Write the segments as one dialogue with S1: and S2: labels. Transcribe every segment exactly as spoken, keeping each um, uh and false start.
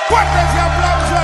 S1: ¡Fuerte ese aplauso,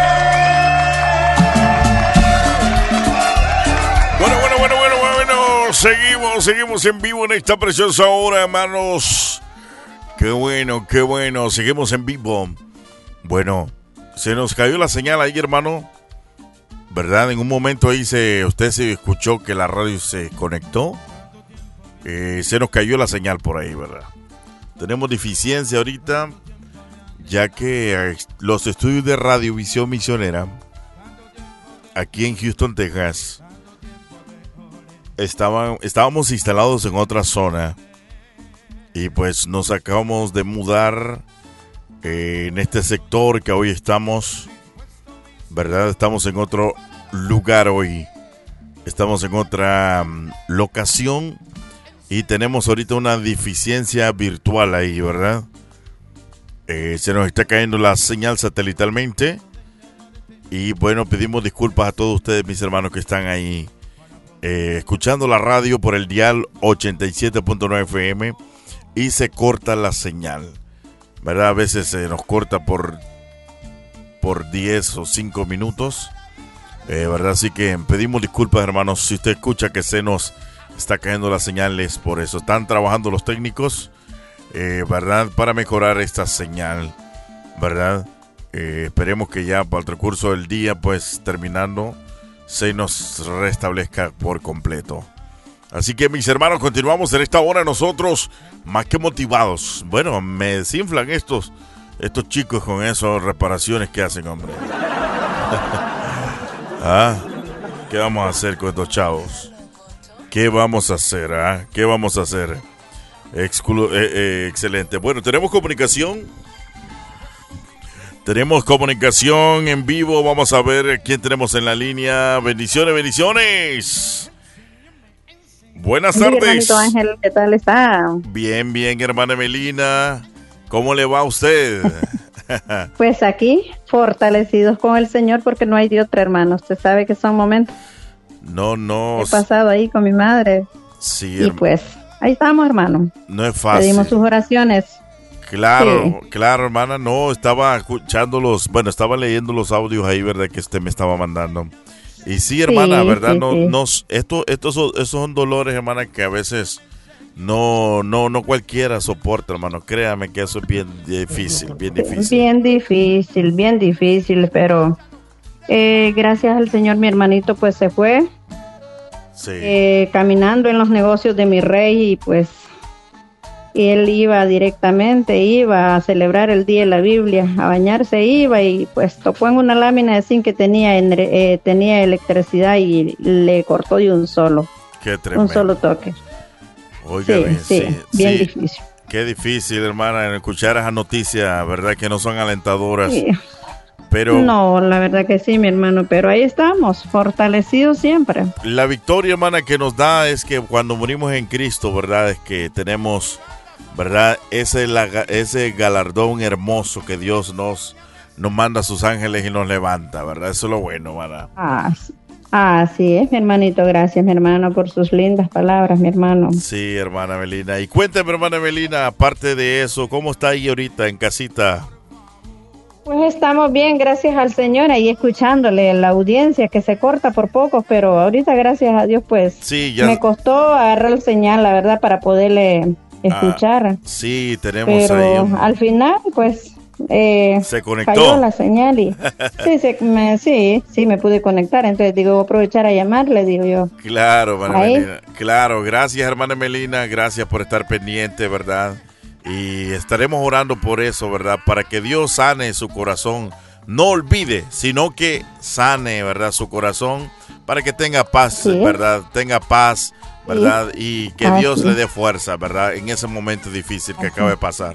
S2: Bueno, bueno, bueno, bueno, bueno. Seguimos, seguimos en vivo en esta preciosa hora, hermanos. Qué bueno, qué bueno. Seguimos en vivo. Bueno, se nos cayó la señal ahí, hermano. ¿Verdad? En un momento ahí se, usted se escuchó que la radio se conectó. Eh, se nos cayó la señal por ahí, ¿verdad? Tenemos deficiencia ahorita, ya que eh, los estudios de Radiovisión Misionera, aquí en Houston, Texas, estaban, estábamos instalados en otra zona. Y pues nos acabamos de mudar eh, en este sector que hoy estamos, ¿verdad? Estamos en otro lugar hoy. Estamos en otra um, locación. Y tenemos ahorita una deficiencia virtual ahí, ¿verdad? Eh, se nos está cayendo la señal satelitalmente. Y bueno, pedimos disculpas a todos ustedes, mis hermanos, que están ahí eh, escuchando la radio por el dial ochenta y siete punto nueve F M. Y se corta la señal, ¿verdad? A veces se nos corta por, por diez o cinco minutos, eh, ¿verdad? Así que pedimos disculpas, hermanos, si usted escucha que se nos está cayendo las señales por eso. Están trabajando los técnicos, eh, ¿verdad? Para mejorar esta señal, ¿verdad? Eh, esperemos que ya para el transcurso del día, pues terminando, se nos restablezca por completo. Así que, mis hermanos, continuamos en esta hora nosotros más que motivados. Bueno, me desinflan estos, estos chicos con esas reparaciones que hacen, hombre. ¿Ah? ¿Qué vamos a hacer con estos chavos? ¿Qué vamos a hacer? ¿Ah? ¿Qué vamos a hacer? Exclu- eh, eh, excelente. Bueno, tenemos comunicación. Tenemos comunicación en vivo. Vamos a ver quién tenemos en la línea. Bendiciones, bendiciones. Buenas
S3: sí,
S2: tardes.
S3: Hermanito Ángel, ¿qué tal está?
S2: Bien, bien, hermana Melina. ¿Cómo le va a usted?
S3: Pues aquí, fortalecidos con el Señor, porque no hay de otra, hermano. Usted sabe que son momentos.
S2: No, no.
S3: He pasado ahí con mi madre.
S2: Sí,
S3: y pues, ahí estamos, hermano.
S2: No es fácil.
S3: Pedimos sus oraciones.
S2: Claro,
S3: sí.
S2: claro, hermana. No, estaba escuchando los, bueno, estaba leyendo los audios ahí, ¿verdad? Que usted me estaba mandando. Y sí, hermana,
S3: sí,
S2: ¿verdad?
S3: Sí,
S2: no,
S3: sí.
S2: no, esto, estos son, esos son dolores, hermana, que a veces no, no, no cualquiera soporta, hermano. Créame que eso es bien difícil, bien difícil.
S3: Bien difícil, bien difícil, pero eh, gracias al Señor mi hermanito pues se fue
S2: Sí.
S3: eh, caminando en los negocios de mi rey y pues él iba directamente, iba a celebrar el día de la Biblia, a bañarse iba y pues topó en una lámina de zinc que tenía, eh, tenía electricidad y le cortó de un solo,
S2: Qué tremendo.
S3: un solo toque.
S2: Oiga,
S3: sí,
S2: bien,
S3: sí,
S2: sí,
S3: bien
S2: sí.
S3: difícil.
S2: Qué difícil, hermana, escuchar esas noticias, ¿verdad? Que no son alentadoras.
S3: Sí.
S2: Pero
S3: No, la verdad que sí, mi hermano, pero ahí estamos, fortalecidos siempre.
S2: la victoria, hermana, que nos da es que cuando morimos en Cristo, ¿verdad? Es que tenemos, ¿verdad? Ese, ese galardón hermoso que Dios nos, nos manda a sus ángeles y nos levanta, ¿verdad? Eso es lo bueno, hermana.
S3: Ah, así es, mi hermanito, gracias, mi hermano, por sus lindas palabras, mi hermano.
S2: Sí, hermana Melina. Y cuéntame, hermana Melina, aparte de eso, ¿cómo está ahí ahorita en casita?
S3: Pues estamos bien, gracias al Señor, ahí escuchándole la audiencia que se corta por poco, pero ahorita gracias a Dios pues
S2: Sí, ya.
S3: me costó agarrar el señal, la verdad, para poderle escuchar.
S2: Ah, sí, tenemos
S3: pero
S2: ahí un...
S3: al final pues eh,
S2: se conectó.
S3: Cayó la señal y sí, se, me, sí, sí me pude conectar, entonces digo, voy a aprovechar a llamarle, digo yo.
S2: Claro, hermana
S3: Ahí.
S2: Melina. Claro, gracias, hermana Melina, gracias por estar pendiente, ¿verdad? Y estaremos orando por eso, ¿verdad? Para que Dios sane su corazón. No olvide, sino que sane, ¿verdad? Su corazón para que tenga paz,
S3: Sí.
S2: ¿verdad? Tenga paz, ¿verdad? Y que
S3: Así
S2: Dios
S3: es.
S2: le dé fuerza, ¿verdad? En ese momento difícil que
S3: Así.
S2: acaba de pasar.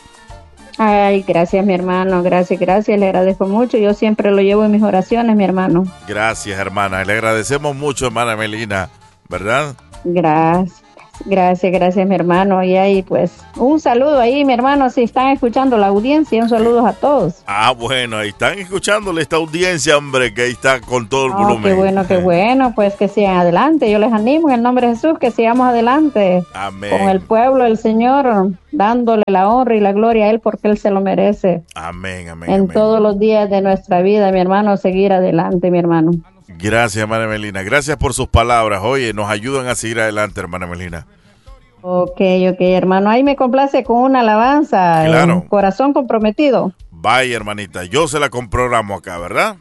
S3: Ay, gracias mi hermano, gracias, gracias, le agradezco mucho, yo siempre lo llevo en mis oraciones, mi hermano.
S2: Gracias, hermana. Le agradecemos mucho, hermana Melina, ¿verdad?
S3: Gracias. Gracias, gracias, mi hermano. Y ahí, pues, un saludo ahí, mi hermano, si están escuchando la audiencia, un saludo a todos.
S2: Ah, bueno, ahí están escuchándole esta audiencia, hombre, que ahí está con todo el
S3: Oh,
S2: volumen.
S3: qué bueno, qué bueno, pues que sigan adelante. Yo les animo en el nombre de Jesús que sigamos adelante.
S2: Amén.
S3: Con el pueblo del Señor, dándole la honra y la gloria a Él porque Él se lo merece.
S2: Amén, amén,
S3: En
S2: amén.
S3: todos los días de nuestra vida, mi hermano, seguir adelante, mi hermano.
S2: Gracias, hermana Melina. Gracias por sus palabras. Oye, nos ayudan a seguir adelante, hermana Melina.
S3: Ok, ok, hermano. Ahí me complace con una alabanza.
S2: Claro.
S3: eh, Corazón comprometido.
S2: Vaya, hermanita. Yo se la comprogramo acá, ¿verdad?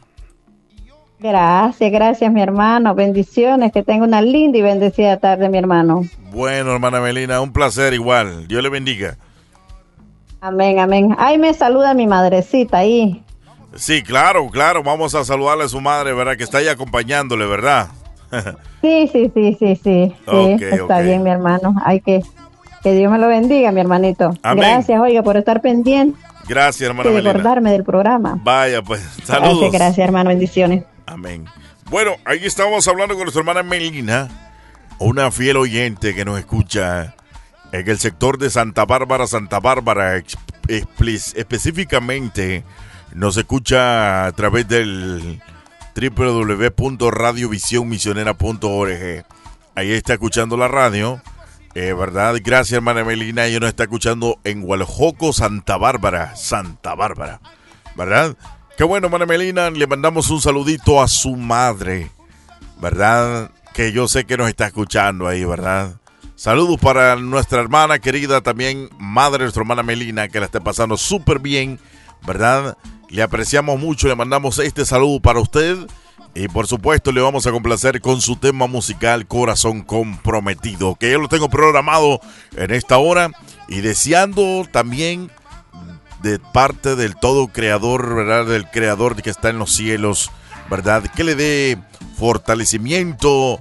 S3: Gracias, gracias, mi hermano. Bendiciones. Que tenga una linda y bendecida tarde, mi hermano.
S2: Bueno, hermana Melina, un placer igual. Dios le bendiga.
S3: Amén, amén. Ahí me saluda mi madrecita ahí.
S2: Sí, claro, claro. Vamos a saludarle a su madre, ¿verdad? Que está ahí acompañándole, ¿verdad?
S3: Sí, sí, sí, sí, sí. sí
S2: Ok,
S3: está
S2: ok.
S3: bien, mi hermano. Hay que que Dios me lo bendiga, mi hermanito.
S2: Amén.
S3: Gracias, oiga, por estar pendiente
S2: Gracias, hermana
S3: y
S2: Melina.
S3: recordarme del programa.
S2: Vaya, pues, saludos.
S3: Gracias, gracias, hermano. Bendiciones.
S2: Amén. Bueno, ahí estamos hablando con nuestra hermana Melina, una fiel oyente que nos escucha en el sector de Santa Bárbara, Santa Bárbara, ex- expli- específicamente nos escucha a través del doble u doble u doble u punto radio visión misionera punto org. Ahí está escuchando la radio, eh, ¿verdad? Gracias, hermana Melina. Ella nos está escuchando en Gualjoco, Santa Bárbara, Santa Bárbara, ¿verdad? Qué bueno, hermana Melina. Le mandamos un saludito a su madre, ¿verdad? Que yo sé que nos está escuchando ahí, ¿verdad? Saludos para nuestra hermana querida, también madre de nuestra hermana Melina, que la esté pasando súper bien, ¿verdad? Le apreciamos mucho, le mandamos este saludo para usted y por supuesto le vamos a complacer con su tema musical Corazón Comprometido, que yo lo tengo programado en esta hora y deseando también de parte del todo creador, ¿verdad? Del creador que está en los cielos, ¿verdad? Que le dé fortalecimiento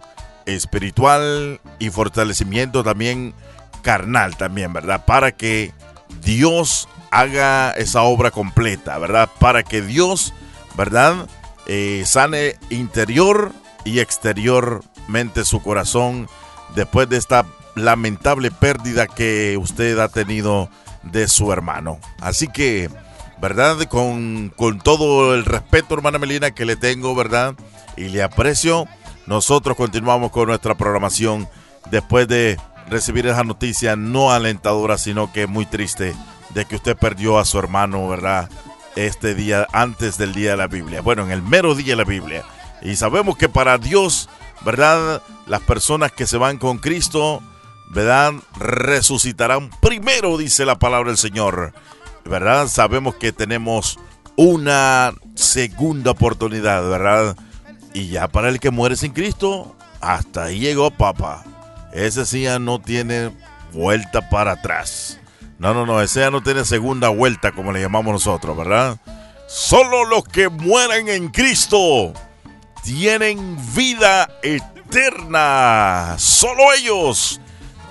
S2: espiritual y fortalecimiento también carnal también, ¿verdad? Para que Dios haga esa obra completa, ¿verdad? Para que Dios, ¿verdad? Eh, sane interior y exteriormente su corazón después de esta lamentable pérdida que usted ha tenido de su hermano. Así que, ¿verdad? Con, con todo el respeto, hermana Melina, que le tengo, ¿verdad? Y le aprecio, nosotros continuamos con nuestra programación después de recibir esa noticia no alentadora, sino que muy triste, de que usted perdió a su hermano, ¿verdad? Este día, antes del día de la Biblia. Bueno, en el mero día de la Biblia. Y sabemos que para Dios, ¿verdad? Las personas que se van con Cristo, ¿verdad? Resucitarán primero, dice la palabra del Señor, ¿verdad? Sabemos que tenemos una segunda oportunidad, ¿verdad? Y ya para el que muere sin Cristo, hasta ahí llegó, papá. Ese sí ya no tiene vuelta para atrás. No, no, no, ese ya no tiene segunda vuelta, como le llamamos nosotros, ¿verdad? Solo los que mueren en Cristo tienen vida eterna. Solo ellos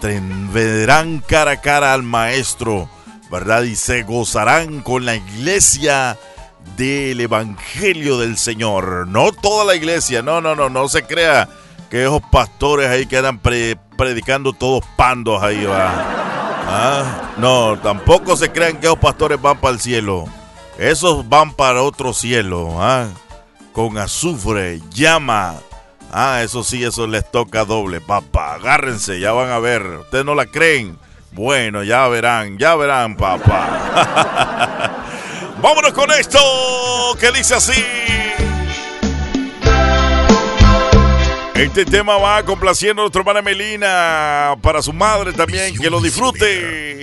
S2: verán cara a cara al Maestro, ¿verdad? Y se gozarán con la iglesia del Evangelio del Señor. No toda la iglesia, no, no, no, no se crea que esos pastores ahí que andan pre predicando todos pandos ahí, va. Ah, no, tampoco se crean que esos pastores van para el cielo. Esos van para otro cielo, ah, con azufre, llama. Ah, eso sí, eso les toca doble, papá. Agárrense, ya van a ver. ¿Ustedes no la creen? Bueno, ya verán, ya verán, papá. Vámonos con esto, que dice así. Este tema va complaciendo a nuestra hermana Melina, para su madre también, que lo disfrute.